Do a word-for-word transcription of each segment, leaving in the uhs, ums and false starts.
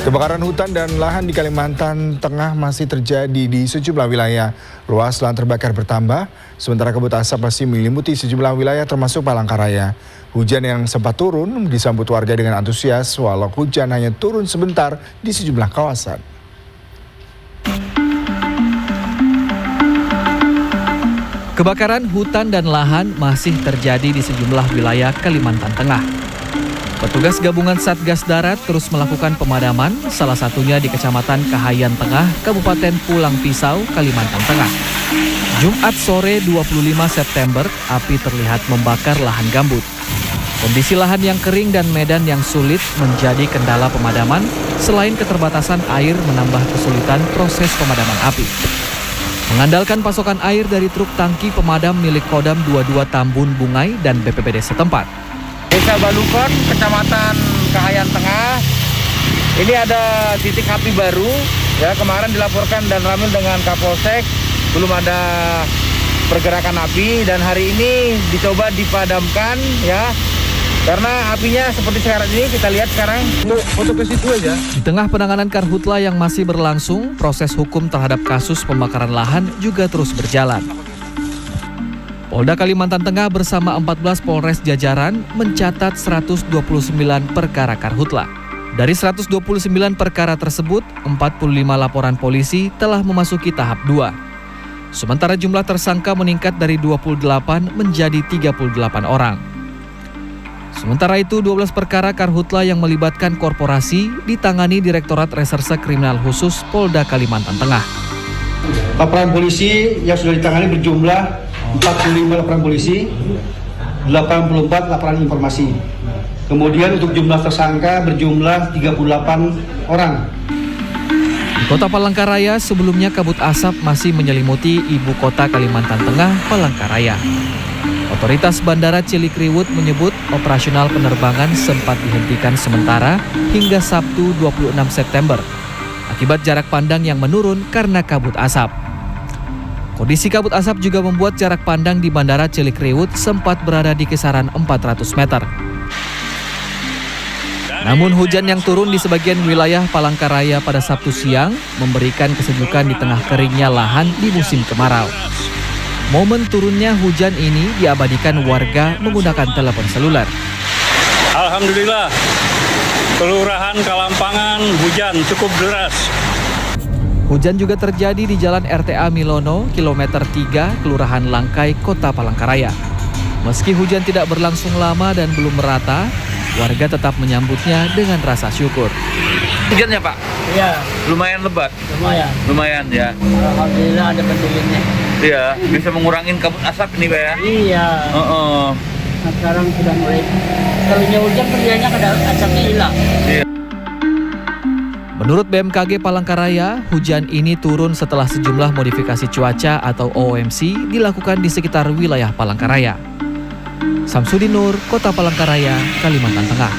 Kebakaran hutan dan lahan di Kalimantan Tengah masih terjadi di sejumlah wilayah. Luas lahan terbakar bertambah, sementara kabut asap masih menyelimuti sejumlah wilayah termasuk Palangkaraya. Hujan yang sempat turun disambut warga dengan antusias walau hujan hanya turun sebentar di sejumlah kawasan. Kebakaran hutan dan lahan masih terjadi di sejumlah wilayah Kalimantan Tengah. Petugas gabungan Satgas Darat terus melakukan pemadaman, salah satunya di Kecamatan Kahayan Tengah, Kabupaten Pulang Pisau, Kalimantan Tengah. Jumat sore dua puluh lima September, api terlihat membakar lahan gambut. Kondisi lahan yang kering dan medan yang sulit menjadi kendala pemadaman, selain keterbatasan air menambah kesulitan proses pemadaman api. Mengandalkan pasokan air dari truk tangki pemadam milik Kodam dua puluh dua Tambun Bungai dan B P B D setempat. Desa Balukon, Kecamatan Kahayan Tengah, ini ada titik api baru. Ya, kemarin dilaporkan dan ramil dengan Kapolsek, belum ada pergerakan api dan hari ini dicoba dipadamkan ya. Karena apinya seperti sekarang ini, kita lihat sekarang. Foto ke situ aja. Di tengah penanganan karhutla yang masih berlangsung, proses hukum terhadap kasus pembakaran lahan juga terus berjalan. Polda Kalimantan Tengah bersama empat belas Polres jajaran mencatat seratus dua puluh sembilan perkara karhutla. Dari seratus dua puluh sembilan perkara tersebut, empat puluh lima laporan polisi telah memasuki tahap dua. Sementara jumlah tersangka meningkat dari dua puluh delapan menjadi tiga puluh delapan orang. Sementara itu, dua belas perkara karhutla yang melibatkan korporasi ditangani Direktorat Reserse Kriminal Khusus Polda Kalimantan Tengah. Laporan polisi yang sudah ditangani berjumlah empat puluh lima laporan polisi, delapan puluh empat laporan informasi. Kemudian untuk jumlah tersangka berjumlah tiga puluh delapan orang. Di Kota Palangkaraya sebelumnya kabut asap masih menyelimuti ibu kota Kalimantan Tengah, Palangkaraya. Otoritas Bandara Cilikriwut menyebut operasional penerbangan sempat dihentikan sementara hingga Sabtu dua puluh enam September akibat jarak pandang yang menurun karena kabut asap. Kondisi kabut asap juga membuat jarak pandang di Bandara Cilikriwut sempat berada di kisaran empat ratus meter. Namun hujan yang turun di sebagian wilayah Palangkaraya pada Sabtu siang memberikan kesejukan di tengah keringnya lahan di musim kemarau. Momen turunnya hujan ini diabadikan warga menggunakan telepon seluler. Alhamdulillah, Kelurahan Kalampangan hujan cukup deras. Hujan juga terjadi di Jalan R T A Milono, kilometer tiga, Kelurahan Langkai, Kota Palangkaraya. Meski hujan tidak berlangsung lama dan belum merata, warga tetap menyambutnya dengan rasa syukur. Hujannya Pak? Iya. Lumayan lebat? Lumayan. Lumayan ya? Alhamdulillah ada pendirinya. Iya, bisa mengurangin kabut asap ini Pak ya? Iya. Uh -uh. Nah, sekarang sudah mulai, kalau hujan kerjanya kada asapnya hilang. Iya. Menurut B M K G Palangkaraya, hujan ini turun setelah sejumlah modifikasi cuaca atau O M C dilakukan di sekitar wilayah Palangkaraya. Samsudin Nur, Kota Palangkaraya, Kalimantan Tengah.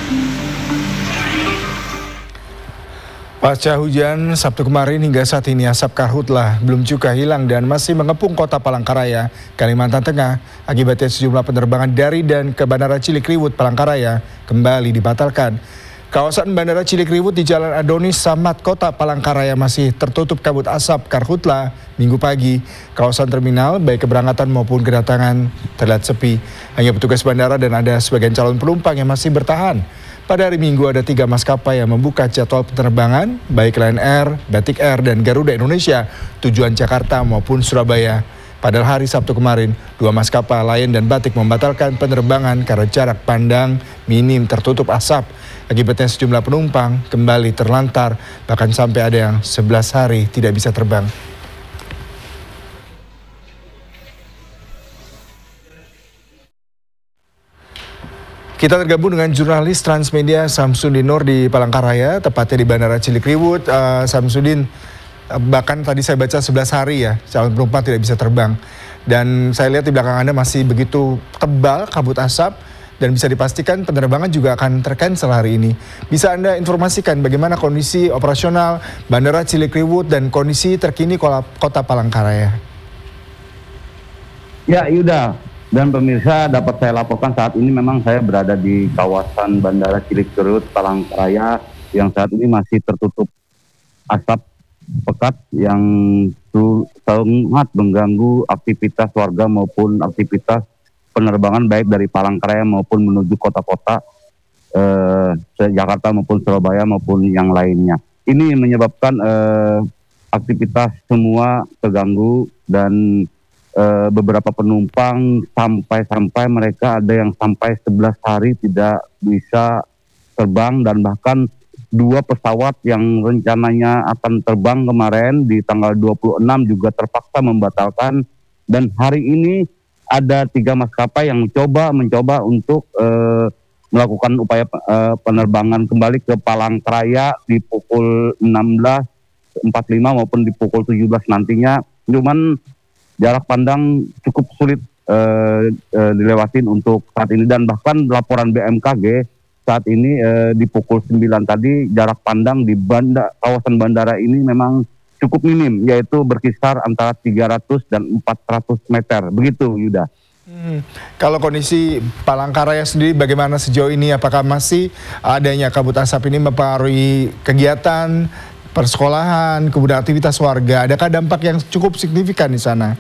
Pasca hujan Sabtu kemarin hingga saat ini asap karhutla belum juga hilang dan masih mengepung Kota Palangkaraya, Kalimantan Tengah. Akibatnya sejumlah penerbangan dari dan ke Bandara Cilikriwut, Palangkaraya kembali dibatalkan. Kawasan Bandara Cilikriwut di Jalan Adonis Samad, Kota Palangkaraya masih tertutup kabut asap karhutla Minggu pagi. Kawasan terminal baik keberangkatan maupun kedatangan terlihat sepi. Hanya petugas bandara dan ada sebagian calon penumpang yang masih bertahan. Pada hari Minggu ada tiga maskapai yang membuka jadwal penerbangan baik Lion Air, Batik Air, dan Garuda Indonesia tujuan Jakarta maupun Surabaya. Padahal hari Sabtu kemarin, dua maskapai Lion dan Batik membatalkan penerbangan karena jarak pandang minim tertutup asap. Akibatnya sejumlah penumpang kembali terlantar, bahkan sampai ada yang sebelas hari tidak bisa terbang. Kita tergabung dengan jurnalis Transmedia Samsudin Nur di Palangkaraya, tepatnya di Bandara Cilikriwut. Uh, Samsudin, bahkan tadi saya baca sebelas hari ya, calon penumpang tidak bisa terbang. Dan saya lihat di belakang Anda masih begitu tebal kabut asap dan bisa dipastikan penerbangan juga akan tercancel hari ini. Bisa Anda informasikan bagaimana kondisi operasional Bandara Cilikriwut dan kondisi terkini Kota Palangkaraya? Ya, Yuda dan pemirsa, dapat saya laporkan saat ini memang saya berada di kawasan Bandara Cilikriwut, Palangkaraya, yang saat ini masih tertutup asap pekat yang su- sangat mengganggu aktivitas warga maupun aktivitas penerbangan baik dari Palangkaraya maupun menuju kota-kota eh, Jakarta maupun Surabaya maupun yang lainnya. Ini menyebabkan eh, aktivitas semua terganggu dan eh, beberapa penumpang sampai-sampai mereka ada yang sampai sebelas hari tidak bisa terbang, dan bahkan dua pesawat yang rencananya akan terbang kemarin di tanggal dua puluh enam juga terpaksa membatalkan, dan hari ini ada tiga maskapai yang mencoba mencoba untuk eh, melakukan upaya eh, penerbangan kembali ke Palangkaraya di pukul enam belas empat puluh lima maupun di pukul tujuh belas nantinya. Cuman jarak pandang cukup sulit eh, eh, dilewatin untuk saat ini, dan bahkan laporan B M K G saat ini eh, di pukul sembilan tadi jarak pandang di banda, kawasan bandara ini memang cukup minim, yaitu berkisar antara tiga ratus dan empat ratus meter. Begitu, Yuda. Hmm. Kalau kondisi Palangkaraya sendiri bagaimana sejauh ini? Apakah masih adanya kabut asap ini mempengaruhi kegiatan persekolahan, kemudian aktivitas warga? Adakah dampak yang cukup signifikan di sana?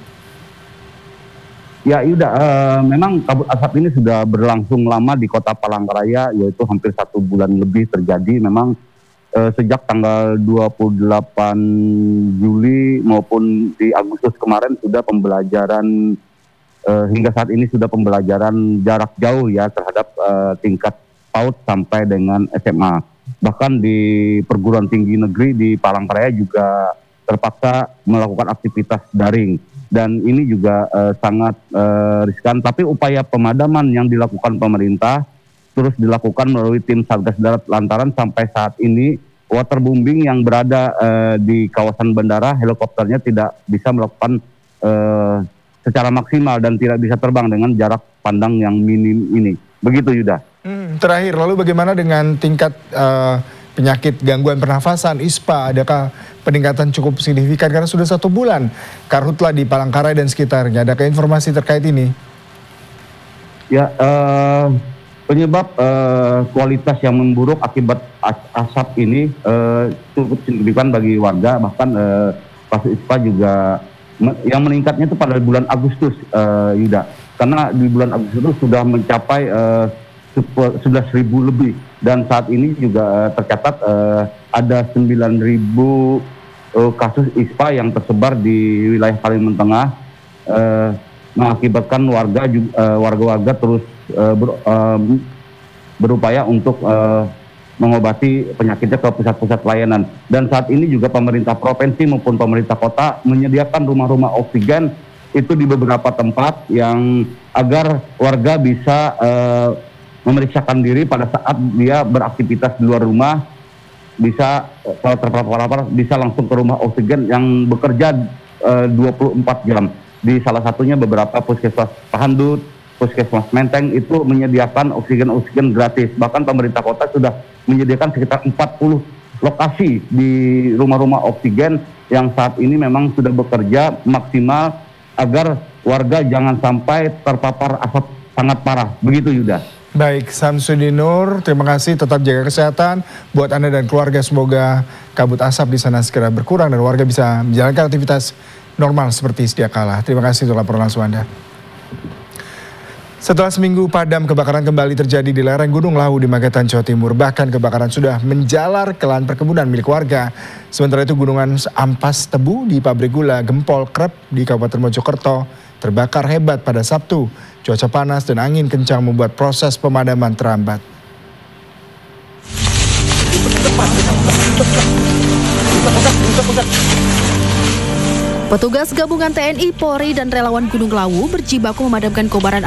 Ya, Yuda, uh, memang kabut asap ini sudah berlangsung lama di kota Palangkaraya, yaitu hampir satu bulan lebih terjadi. Memang uh, sejak tanggal dua puluh delapan Juli maupun di Agustus kemarin sudah pembelajaran, uh, hingga saat ini sudah pembelajaran jarak jauh ya terhadap uh, tingkat PAUD sampai dengan S M A. Bahkan di perguruan tinggi negeri di Palangkaraya juga terpaksa melakukan aktivitas daring. Dan ini juga uh, sangat uh, riskan, tapi upaya pemadaman yang dilakukan pemerintah terus dilakukan melalui tim Satgas Darat lantaran sampai saat ini waterbombing yang berada uh, di kawasan bandara, helikopternya tidak bisa melakukan uh, secara maksimal dan tidak bisa terbang dengan jarak pandang yang minim ini. Begitu, Yuda. Hmm, terakhir, lalu bagaimana dengan tingkat uh, penyakit gangguan pernafasan, I S P A? Adakah peningkatan cukup signifikan karena sudah satu bulan karhutlah di Palangkaraya dan sekitarnya? Adakah informasi terkait ini? Ya, uh, penyebab uh, kualitas yang memburuk akibat as- asap ini uh, cukup signifikan bagi warga. Bahkan uh, kasus I S P A juga me- yang meningkatnya itu pada bulan Agustus, uh, Yuda. Karena di bulan Agustus itu sudah mencapai uh, sebelas ribu lebih. Dan saat ini juga uh, tercatat uh, ada sembilan ribu uh, kasus I S P A yang tersebar di wilayah Kalimantan Tengah, uh, mengakibatkan warga uh, warga-warga terus uh, ber, uh, berupaya untuk uh, mengobati penyakitnya ke pusat-pusat pelayanan. Dan saat ini juga pemerintah provinsi maupun pemerintah kota menyediakan rumah-rumah oksigen itu di beberapa tempat yang agar warga bisa uh, memeriksakan diri pada saat dia beraktivitas di luar rumah, bisa kalau terpapar bisa langsung ke rumah oksigen yang bekerja uh, dua puluh empat jam. Di salah satunya beberapa puskesmas Pahandut, puskesmas Menteng itu menyediakan oksigen-oksigen gratis. Bahkan pemerintah kota sudah menyediakan sekitar empat puluh lokasi di rumah-rumah oksigen yang saat ini memang sudah bekerja maksimal agar warga jangan sampai terpapar asap sangat parah. Begitu, Yuda. Baik, Samsudin Nur, terima kasih. Tetap jaga kesehatan buat Anda dan keluarga. Semoga kabut asap di sana segera berkurang dan warga bisa menjalankan aktivitas normal seperti sedia kala. Terima kasih untuk laporan langsung Anda. Setelah seminggu padam, kebakaran kembali terjadi di lereng Gunung Lawu di Magetan, Jawa Timur. Bahkan kebakaran sudah menjalar ke lahan perkebunan milik warga. Sementara itu gunungan ampas tebu di pabrik gula Gempol Krep di Kabupaten Mojokerto terbakar hebat pada Sabtu. Cuaca panas dan angin kencang membuat proses pemadaman terhambat. Petugas gabungan T N I, Polri, dan relawan Gunung Lawu berjibaku memadamkan kobaran